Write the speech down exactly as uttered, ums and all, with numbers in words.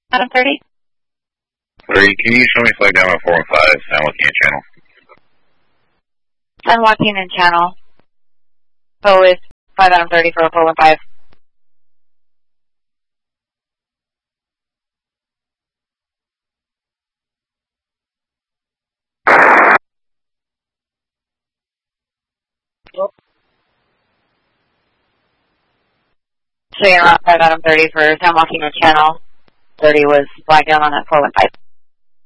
Adam thirty? Three, can you show me flag down on four one five, San Joaquin channel? San Joaquin and channel. So is five Adam thirty for four one five. So you're on five Adam thirty for San Joaquin and channel. thirty was flag down on that four one five.